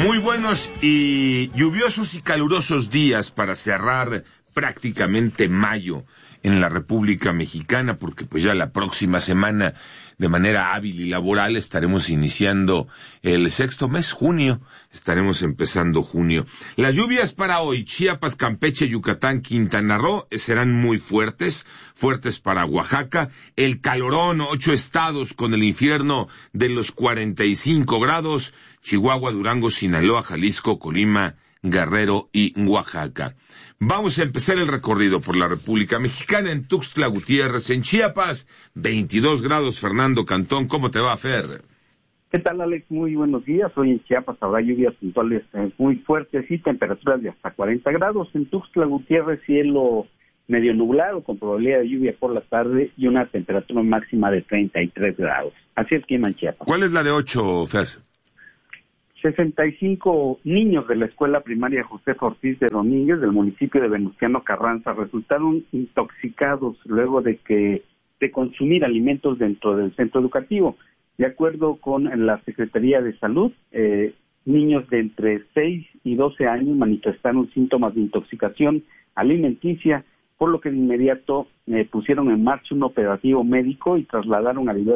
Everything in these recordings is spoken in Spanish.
Muy buenos y lluviosos y calurosos días para cerrar prácticamente mayo en la República Mexicana, porque pues ya la próxima semana, de manera hábil y laboral, estaremos iniciando el sexto mes, junio, estaremos empezando junio. Las lluvias para hoy, Chiapas, Campeche, Yucatán, Quintana Roo, serán muy fuertes para Oaxaca. El calorón, 8 estados con el infierno de los 45 grados, Chihuahua, Durango, Sinaloa, Jalisco, Colima, Guerrero y Oaxaca. Vamos a empezar el recorrido por la República Mexicana en Tuxtla Gutiérrez, en Chiapas, 22 grados. Fernando Cantón, ¿cómo te va, Fer? ¿Qué tal, Alex? Muy buenos días. Hoy en Chiapas habrá lluvias puntuales muy fuertes y temperaturas de hasta 40 grados. En Tuxtla Gutiérrez, cielo medio nublado con probabilidad de lluvia por la tarde y una temperatura máxima de 33 grados. Así es clima en Chiapas. ¿Cuál es la de 8, Fer? 65 niños de la escuela primaria José Ortiz de Domínguez del municipio de Venustiano Carranza resultaron intoxicados luego de consumir alimentos dentro del centro educativo. De acuerdo con la Secretaría de Salud, niños de entre 6 y 12 años manifestaron síntomas de intoxicación alimenticia, por lo que de inmediato pusieron en marcha un operativo médico y los trasladaron a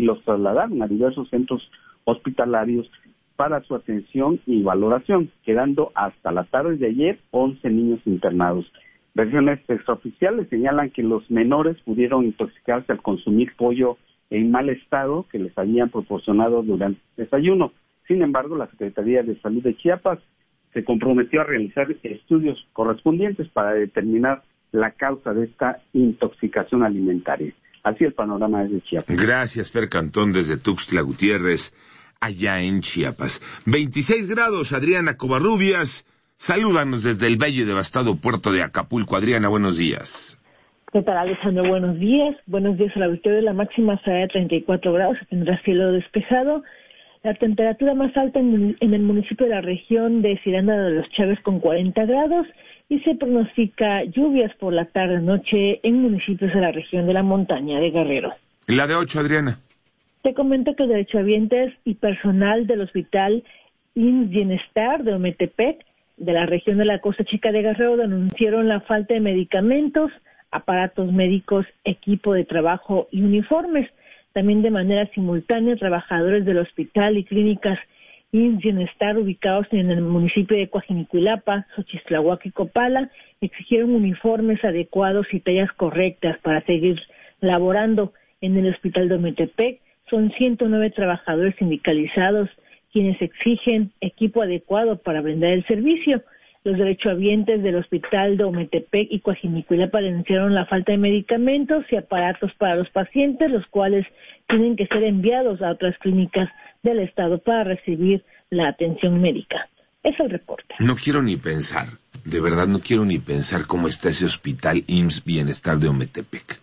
diversos centros hospitalarios para su atención y valoración, quedando hasta la tarde de ayer 11 niños internados. Versiones extraoficiales señalan que los menores pudieron intoxicarse al consumir pollo en mal estado que les habían proporcionado durante el desayuno. Sin embargo, la Secretaría de Salud de Chiapas se comprometió a realizar estudios correspondientes para determinar la causa de esta intoxicación alimentaria. Así el panorama desde Chiapas. Gracias, Fer Cantón, desde Tuxtla Gutiérrez, allá en Chiapas. 26 grados, Adriana Covarrubias. Salúdanos desde el bello y devastado puerto de Acapulco. Adriana, buenos días. ¿Qué tal, Alejandro? Buenos días. Buenos días a la auditorio. La máxima será de 34 grados, se tendrá cielo despejado. La temperatura más alta en el municipio de la región de Ciranda de los Chávez con 40 grados y se pronostica lluvias por la tarde-noche en municipios de la región de la montaña de Guerrero. La de 8, Adriana. Te comento que derechohabientes y personal del Hospital IMSS Bienestar de Ometepec, de la región de la Costa Chica de Guerrero, denunciaron la falta de medicamentos, aparatos médicos, equipo de trabajo y uniformes. También de manera simultánea, trabajadores del hospital y clínicas IMSS Bienestar ubicados en el municipio de Coajinicuilapa, Xochistlahuaca y Copala exigieron uniformes adecuados y tallas correctas para seguir laborando en el Hospital de Ometepec. Son 109 trabajadores sindicalizados quienes exigen equipo adecuado para brindar el servicio. Los derechohabientes del Hospital de Ometepec y Coajinicuilapa denunciaron la falta de medicamentos y aparatos para los pacientes, los cuales tienen que ser enviados a otras clínicas del estado para recibir la atención médica. Es el reporte. No quiero ni pensar, de verdad no quiero ni pensar cómo está ese Hospital IMSS Bienestar de Ometepec.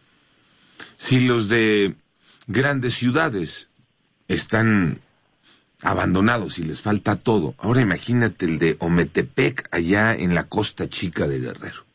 Si los de grandes ciudades están abandonados y les falta todo, ahora imagínate el de Ometepec allá en la Costa Chica de Guerrero.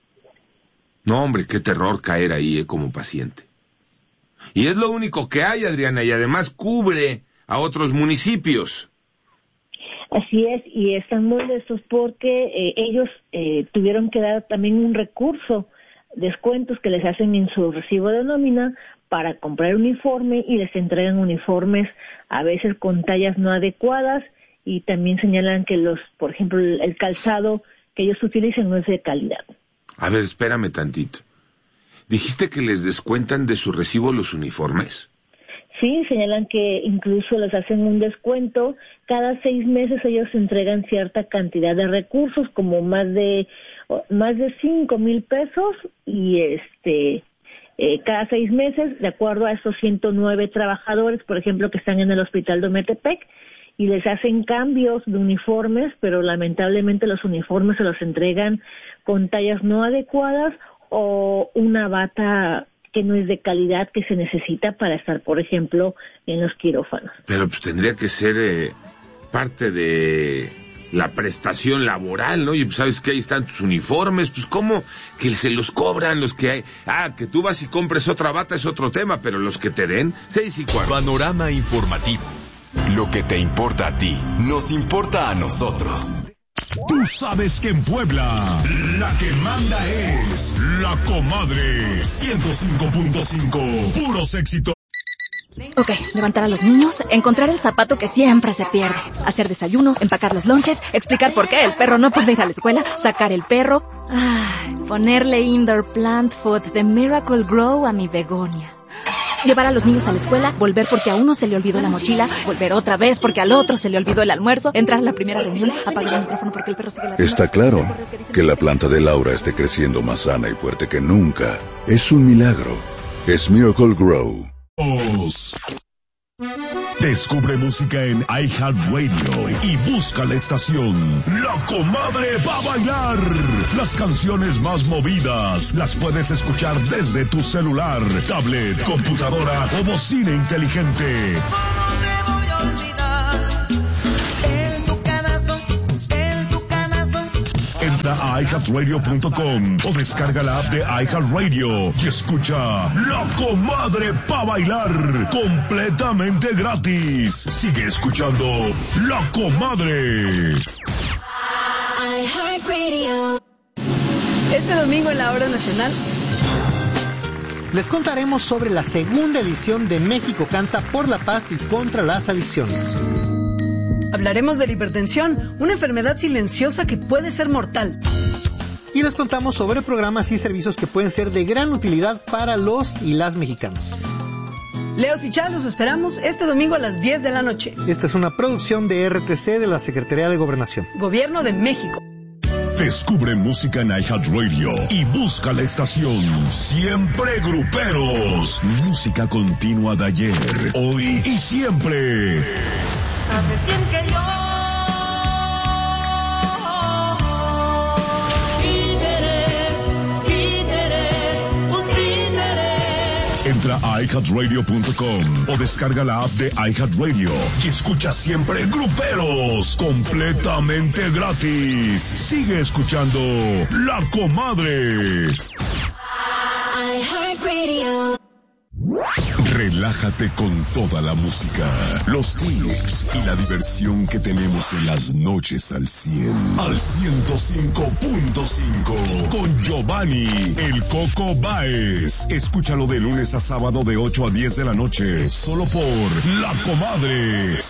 No, hombre, qué terror caer ahí como paciente. Y es lo único que hay, Adriana, y además cubre a otros municipios. Así es, y están molestos porque ellos tuvieron que dar también un recurso, descuentos que les hacen en su recibo de nómina para comprar uniforme y les entregan uniformes a veces con tallas no adecuadas y también señalan que por ejemplo, el calzado que ellos utilizan no es de calidad. A ver, espérame tantito. ¿Dijiste que les descuentan de su recibo los uniformes? Sí, señalan que incluso les hacen un descuento. Cada 6 meses ellos entregan cierta cantidad de recursos, como más de 5,000 pesos y cada 6 meses, de acuerdo a esos 109 trabajadores, por ejemplo, que están en el hospital de Ometepec, y les hacen cambios de uniformes, pero lamentablemente los uniformes se los entregan con tallas no adecuadas o una bata que no es de calidad que se necesita para estar, por ejemplo, en los quirófanos. Pero pues tendría que ser parte de la prestación laboral, ¿no? Y pues sabes que ahí están tus uniformes, pues cómo que se los cobran los que hay. Que tú vas y compres otra bata es otro tema, pero los que te den, 6:15. Panorama informativo. Lo que te importa a ti, nos importa a nosotros. Tú sabes que en Puebla, la que manda es La Comadre 105.5, puros éxitos. Ok, levantar a los niños, encontrar el zapato que siempre se pierde, hacer desayuno, empacar los lonches, explicar por qué el perro no puede ir a la escuela, sacar el perro, ponerle indoor plant food de Miracle Grow a mi begonia. Llevar a los niños a la escuela, volver porque a uno se le olvidó la mochila, volver otra vez porque al otro se le olvidó el almuerzo, entrar a la primera reunión, apagar el micrófono porque el perro sigue ladrando. Está claro que la planta de Laura esté creciendo más sana y fuerte que nunca. Es un milagro. Es Miracle Grow. Descubre música en iHeartRadio y busca la estación La Comadre va a bailar. Las canciones más movidas las puedes escuchar desde tu celular, tablet, computadora o bocina inteligente. Entra a iHeartRadio.com o descarga la app de iHeartRadio y escucha La Comadre pa' bailar completamente gratis. Sigue escuchando La Comadre. iHeartRadio. Este domingo en la Hora Nacional les contaremos sobre la segunda edición de México Canta por la Paz y contra las adicciones. hablaremos de la hipertensión, una enfermedad silenciosa que puede ser mortal. Y les contamos sobre programas y servicios que pueden ser de gran utilidad para los y las mexicanos. Leos y Chá, los esperamos este domingo a las 10 de la noche. Esta es una producción de RTC de la Secretaría de Gobernación. Gobierno de México. Descubre música en iHeartRadio y busca la estación Siempre Gruperos. Música continua de ayer, hoy y siempre. Entra a iHeartRadio.com o descarga la app de iHeartRadio y escucha Siempre Gruperos completamente gratis. Sigue escuchando La Comadre. iHeartRadio. Relájate con toda la música, los tips y la diversión que tenemos en las noches al 100. Al 105.5 con Giovanni El Coco Báez. Escúchalo de lunes a sábado de 8 a 10 de la noche, solo por La Comadre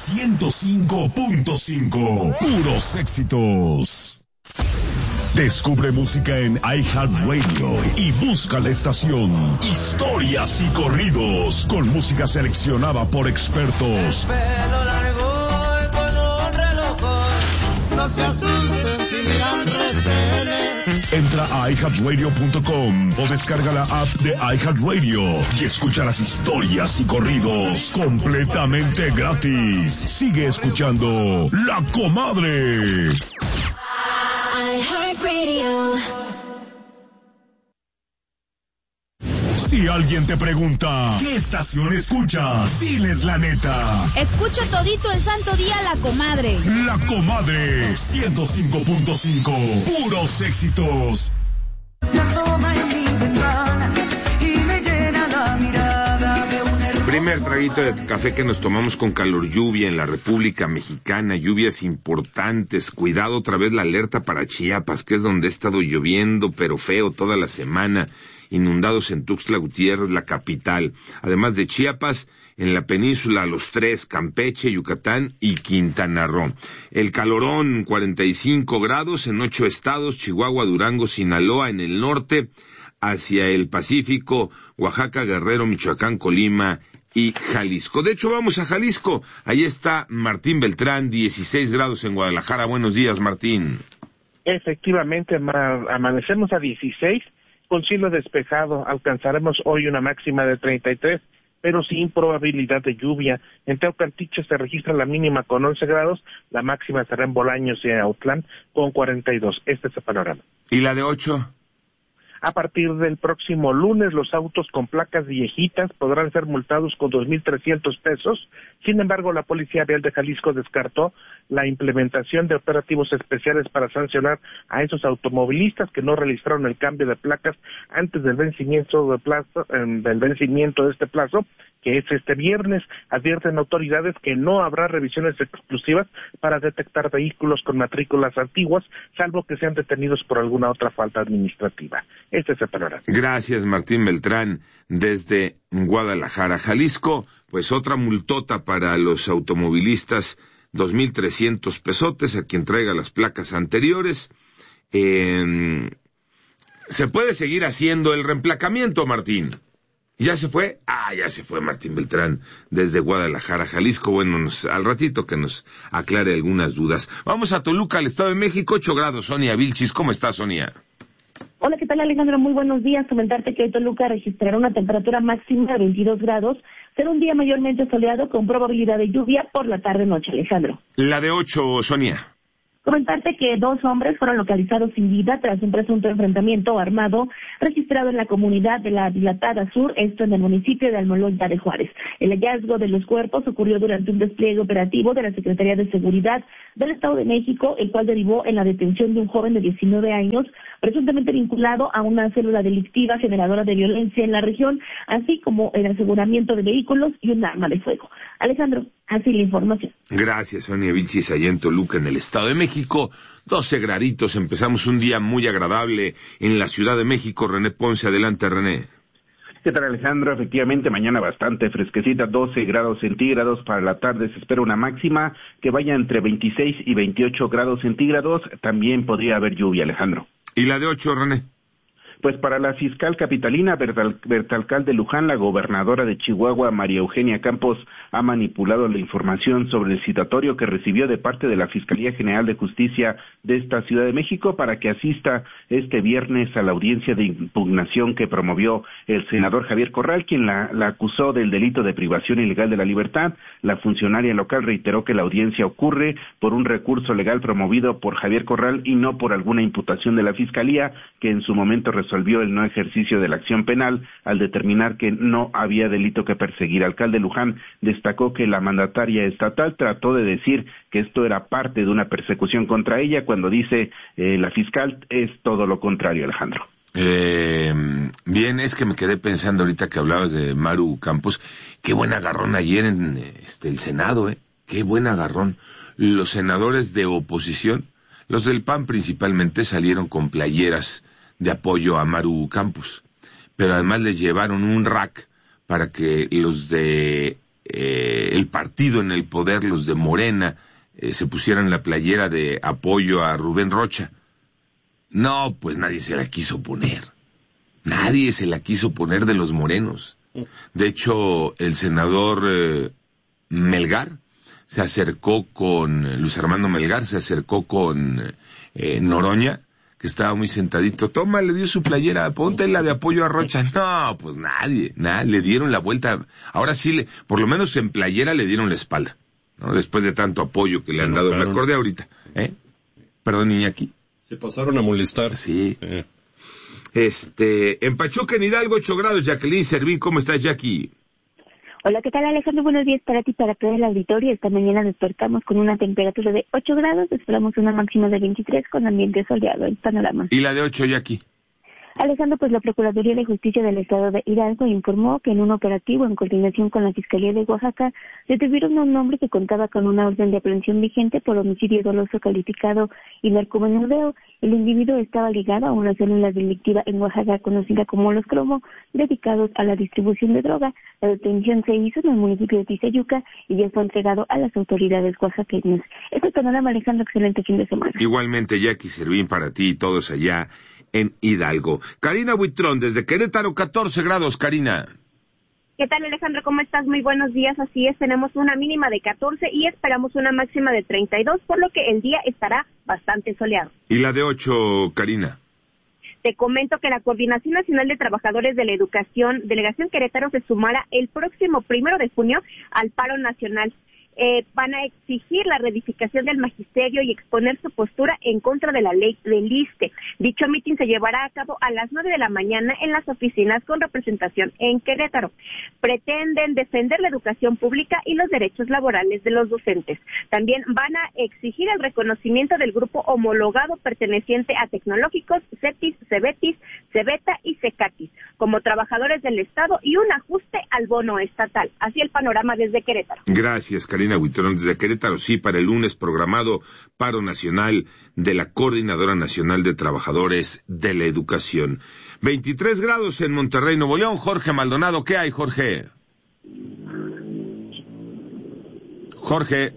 105.5. Puros éxitos. Descubre música en iHeartRadio y busca la estación Historias y Corridos con música seleccionada por expertos. Pelo largo y con un reloj. No se asusten si miran retenes. Entra a iHeartRadio.com o descarga la app de iHeartRadio y escucha las historias y corridos completamente gratis. Sigue escuchando La Comadre. iHeartRadio. Si alguien te pregunta, ¿qué estación escuchas? Diles la neta. Escucho todito el santo día La Comadre. La Comadre 105.5. Puros éxitos. Primer traguito de café que nos tomamos con calor, lluvia en la República Mexicana, lluvias importantes. Cuidado, otra vez la alerta para Chiapas, que es donde ha estado lloviendo, pero feo toda la semana. Inundados en Tuxtla Gutiérrez, la capital. Además de Chiapas, en la península, Los Tres, Campeche, Yucatán y Quintana Roo. El calorón, 45 grados en 8 estados, Chihuahua, Durango, Sinaloa en el norte, hacia el Pacífico, Oaxaca, Guerrero, Michoacán, Colima y Jalisco. De hecho, vamos a Jalisco. Ahí está Martín Beltrán, 16 grados en Guadalajara. Buenos días, Martín. Efectivamente, amanecemos a 16, con cielo despejado. Alcanzaremos hoy una máxima de 33, pero sin probabilidad de lluvia. En Teocaltiche se registra la mínima con 11 grados, la máxima será en Bolaños y en Autlán con 42. Este es el panorama. ¿Y la de 8? A partir del próximo lunes, los autos con placas viejitas podrán ser multados con 2,300 pesos. Sin embargo, la Policía Vial de Jalisco descartó la implementación de operativos especiales para sancionar a esos automovilistas que no realizaron el cambio de placas antes del vencimiento de este plazo, que es este viernes. Advierten autoridades que no habrá revisiones exclusivas para detectar vehículos con matrículas antiguas, salvo que sean detenidos por alguna otra falta administrativa. Este es el panorama. Gracias, Martín Beltrán, desde Guadalajara, Jalisco. Pues otra multota para los automovilistas, 2,300 pesotes a quien traiga las placas anteriores. ¿Se puede seguir haciendo el reemplacamiento, Martín? ¿Ya se fue? Ya se fue Martín Beltrán desde Guadalajara, Jalisco. Bueno, al ratito que nos aclare algunas dudas. Vamos a Toluca, al Estado de México, 8 grados. Sonia Vilchis, ¿cómo estás, Sonia? Hola, ¿qué tal, Alejandro? Muy buenos días. Comentarte que hoy Toluca registrará una temperatura máxima de 22 grados. Será un día mayormente soleado con probabilidad de lluvia por la tarde-noche, Alejandro. La de 8, Sonia. Comentarte que 2 hombres fueron localizados sin vida tras un presunto enfrentamiento armado registrado en la comunidad de la Dilatada Sur, esto en el municipio de Almoloya de Juárez. El hallazgo de los cuerpos ocurrió durante un despliegue operativo de la Secretaría de Seguridad del Estado de México, el cual derivó en la detención de un joven de 19 años, presuntamente vinculado a una célula delictiva generadora de violencia en la región, así como el aseguramiento de vehículos y un arma de fuego. Alejandro, así la información. Gracias, Sonia Vilchis, allá en Toluca, en el Estado de México. 12 graditos, empezamos un día muy agradable en la Ciudad de México. René Ponce, adelante, René. ¿Qué tal, Alejandro? Efectivamente, mañana bastante fresquecita, 12 grados centígrados. Para la tarde se espera una máxima que vaya entre 26 y 28 grados centígrados. También podría haber lluvia, Alejandro. ¿Y la de 8, René? Pues para la fiscal capitalina Bertalcalde Luján, la gobernadora de Chihuahua, María Eugenia Campos, ha manipulado la información sobre el citatorio que recibió de parte de la Fiscalía General de Justicia de esta Ciudad de México para que asista este viernes a la audiencia de impugnación que promovió el senador Javier Corral, quien la acusó del delito de privación ilegal de la libertad. La funcionaria local reiteró que la audiencia ocurre por un recurso legal promovido por Javier Corral y no por alguna imputación de la Fiscalía, que en su momento resolvió el no ejercicio de la acción penal al determinar que no había delito que perseguir. Alcalde Luján destacó que la mandataria estatal trató de decir que esto era parte de una persecución contra ella, cuando dice la fiscal es todo lo contrario, Alejandro. Bien, es que me quedé pensando ahorita que hablabas de Maru Campos, qué buen agarrón ayer en el Senado, qué buen agarrón. Los senadores de oposición, los del PAN principalmente, salieron con playeras de apoyo a Maru Campos, pero además les llevaron un rack para que los de el partido en el poder, los de Morena, se pusieran la playera de apoyo a Rubén Rocha. No, pues nadie se la quiso poner. Nadie se la quiso poner de los morenos. De hecho, el senador Melgar se acercó con, Luis Armando Melgar se acercó con Noroña, que estaba muy sentadito. Toma, le dio su playera, ponte la de apoyo a Rocha. No, pues nadie, le dieron la vuelta. Ahora sí, por lo menos en playera le dieron la espalda, ¿no? Después de tanto apoyo que le han dado. Me acordé ahorita, Perdón, Iñaki. Se pasaron a molestar. Sí. En Pachuca, en Hidalgo, 8 grados. Jacqueline Servín, ¿cómo estás, Jackie? Hola, ¿qué tal, Alejandro? Buenos días para ti, para todo el auditorio. Esta mañana despertamos con una temperatura de 8 grados, esperamos una máxima de 23 con ambiente soleado. El panorama. ¿Y la de 8, Jackie? Alejandro, pues la Procuraduría de Justicia del Estado de Hidalgo informó que en un operativo en coordinación con la Fiscalía de Oaxaca detuvieron a un hombre que contaba con una orden de aprehensión vigente por homicidio doloso calificado y narcomenudeo. El individuo estaba ligado a una célula delictiva en Oaxaca conocida como Los Cromo, dedicados a la distribución de droga. La detención se hizo en el municipio de Tizayuca y ya fue entregado a las autoridades oaxaqueñas. Este panorama, Alejandro, excelente fin de semana. Igualmente, Jackie Servín, para ti y todos allá en Hidalgo. Karina Buitrón, desde Querétaro, 14 grados, Karina. ¿Qué tal, Alejandro? ¿Cómo estás? Muy buenos días. Así es, tenemos una mínima de 14 y esperamos una máxima de 32, por lo que el día estará bastante soleado. ¿Y la de 8, Karina? Te comento que la Coordinación Nacional de Trabajadores de la Educación, Delegación Querétaro, se sumará el próximo 1 de junio al paro nacional. Van a exigir la reedificación del magisterio y exponer su postura en contra de la ley del ISSSTE. Dicho mitin se llevará a cabo a las 9 de la mañana en las oficinas con representación en Querétaro. Pretenden defender la educación pública y los derechos laborales de los docentes. También van a exigir el reconocimiento del grupo homologado perteneciente a tecnológicos, CETIS, CEBETIS, CEBETA y CECATIS. como trabajadores del Estado y un ajuste al bono estatal. Así el panorama desde Querétaro. Gracias, Karina Huitrón, desde Querétaro. Sí, para el lunes programado paro nacional de la Coordinadora Nacional de Trabajadores de la Educación. 23 grados en Monterrey, Nuevo León. Jorge Maldonado, ¿qué hay, Jorge? Jorge.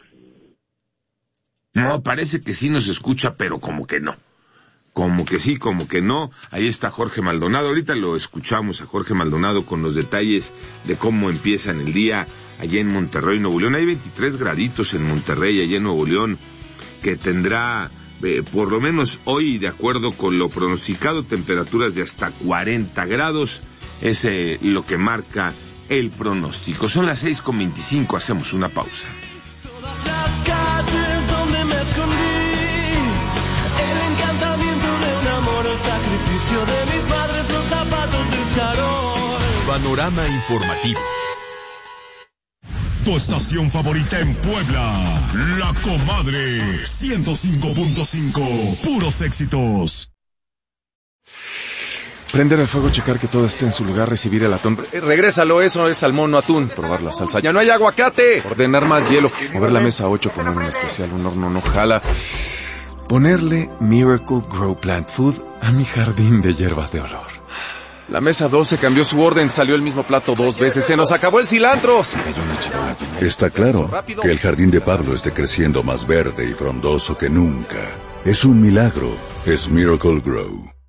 No, parece que sí nos escucha, pero como que no. Como que sí, como que no. Ahí está Jorge Maldonado. Ahorita lo escuchamos a Jorge Maldonado con los detalles de cómo empiezan el día allá en Monterrey, Nuevo León. Hay 23 graditos en Monterrey, allá en Nuevo León, que tendrá, por lo menos hoy, de acuerdo con lo pronosticado, temperaturas de hasta 40 grados. Es lo que marca el pronóstico. Son las 6:25, hacemos una pausa. Todas las calles donde me escondí, el encantamiento de un amor, el sacrificio de mis madres, los zapatos del charol. Panorama informativo. Tu estación favorita en Puebla, La Comadre, 105.5, puros éxitos. Prender el fuego, checar que todo esté en su lugar, recibir el atún. Regrésalo, eso es salmón, no atún. Probar la salsa. ¡Ya no hay aguacate! Ordenar más hielo. Mover la mesa 8, poner un especial, un horno no jala. Ponerle Miracle Grow Plant Food a mi jardín de hierbas de olor. La mesa 12 cambió su orden, salió el mismo plato 2 veces. ¡Se nos acabó el cilantro! Se cayó una charola llena. Está claro que el jardín de Pablo esté creciendo más verde y frondoso que nunca. Es un milagro. Es Miracle Grow.